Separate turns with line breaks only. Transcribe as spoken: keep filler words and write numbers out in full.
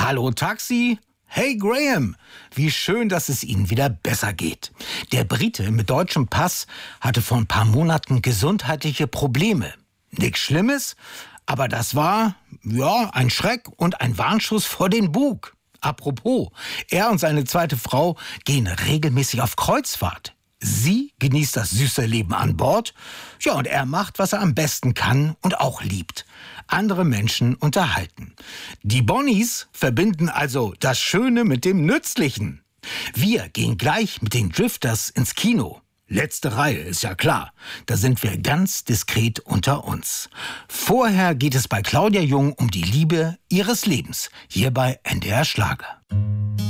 Hallo Taxi. Hey Graham, wie schön, dass es Ihnen wieder besser geht. Der Brite mit deutschem Pass hatte vor ein paar Monaten gesundheitliche Probleme. Nichts Schlimmes, aber das war, ja, ein Schreck und ein Warnschuss vor den Bug. Apropos, er und seine zweite Frau gehen regelmäßig auf Kreuzfahrt. Sie genießt das süße Leben an Bord, ja, und er macht, was er am besten kann und auch liebt: andere Menschen unterhalten. Die Bonnies verbinden also das Schöne mit dem Nützlichen. Wir gehen gleich mit den Drifters ins Kino. Letzte Reihe, ist ja klar. Da sind wir ganz diskret unter uns. Vorher geht es bei Claudia Jung um die Liebe ihres Lebens, hier bei N D R Schlager.